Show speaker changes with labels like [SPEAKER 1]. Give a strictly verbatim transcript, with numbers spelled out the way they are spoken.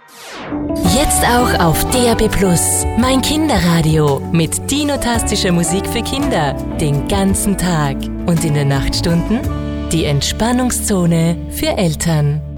[SPEAKER 1] Jetzt auch auf D A B plus, mein Kinderradio mit dinotastischer Musik für Kinder den ganzen Tag und in den Nachtstunden die Entspannungszone für Eltern.